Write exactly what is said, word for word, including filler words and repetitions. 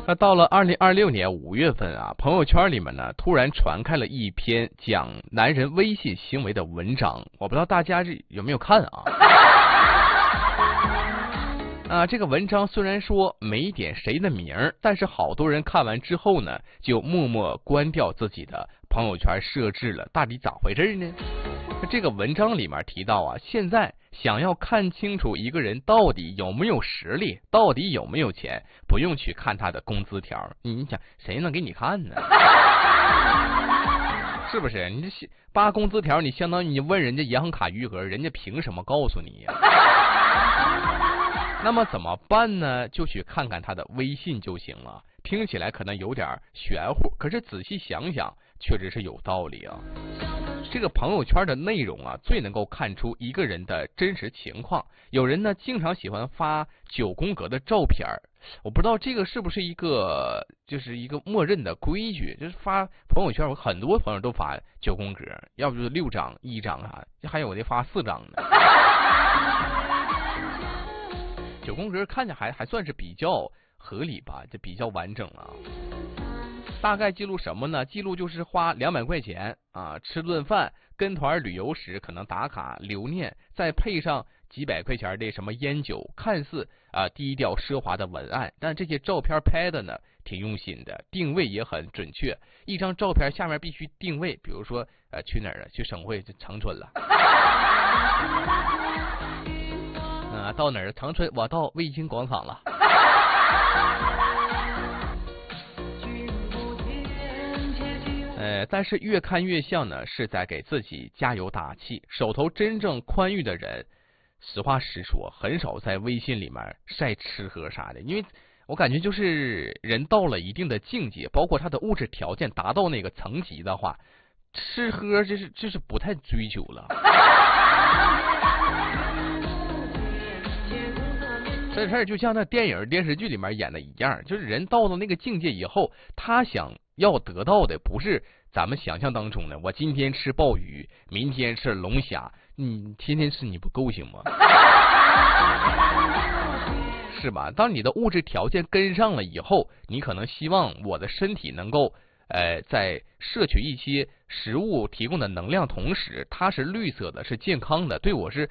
那到了二零二六年五月份啊，朋友圈里面呢突然传开了一篇讲男人微信行为的文章，我不知道大家这有没有看啊？啊，这个文章虽然说没点谁的名儿，但是好多人看完之后呢，就默默关掉自己的朋友圈设置了。到底咋回事呢？这个文章里面提到啊，现在想要看清楚一个人到底有没有实力，到底有没有钱，不用去看他的工资条。你想，谁能给你看呢？是不是？你这扒工资条，你相当于你问人家银行卡余额，人家凭什么告诉你呀？那么怎么办呢？就去看看他的微信就行了。听起来可能有点玄乎，可是仔细想想，确实是有道理啊。这个朋友圈的内容啊，最能够看出一个人的真实情况。有人呢，经常喜欢发九宫格的照片，我不知道这个是不是一个就是一个默认的规矩，就是发朋友圈，我很多朋友都发九宫格，要不就是六张、一张啊，还有的发四张的。九宫格看着还还算是比较合理吧，这比较完整啊。大概记录什么呢？记录就是花两百块钱啊，吃顿饭，跟团旅游时可能打卡留念，再配上几百块钱的什么烟酒，看似啊低调奢华的文案，但这些照片拍的呢挺用心的，定位也很准确。一张照片下面必须定位，比如说呃去哪儿了？去省会长春了。啊，到哪儿？长春，我到卫星广场了。呃，但是越看越像呢，是在给自己加油打气。手头真正宽裕的人，实话实说，很少在微信里面晒吃喝啥的，因为我感觉就是人到了一定的境界，包括他的物质条件达到那个层级的话，吃喝就是就是不太追求了。这事儿就像那电影电视剧里面演的一样，就是人到了那个境界以后，他想要得到的不是咱们想象当中的，我今天吃鲍鱼，明天吃龙虾，你天天吃你不够行吗？是吧？当你的物质条件跟上了以后，你可能希望我的身体能够呃，在摄取一些食物提供的能量同时，它是绿色的，是健康的，对我是